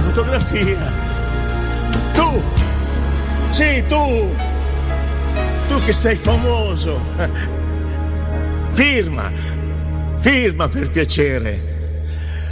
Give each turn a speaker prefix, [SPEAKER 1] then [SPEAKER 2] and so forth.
[SPEAKER 1] fotografia. Tu! Sì, tu! Tu che sei famoso! Firma per piacere!